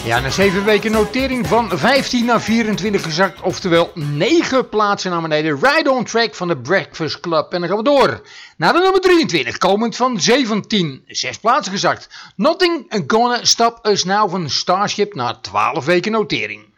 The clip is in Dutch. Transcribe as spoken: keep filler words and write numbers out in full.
Ja, na zeven weken notering van vijftien naar vierentwintig gezakt, oftewel negen plaatsen naar beneden. Ride on Track van de Breakfast Club. En dan gaan we door naar de nummer drieëntwintig, komend van zeventien, zes plaatsen gezakt. Nothing Gonna Stop Us Now van Starship na twaalf weken notering.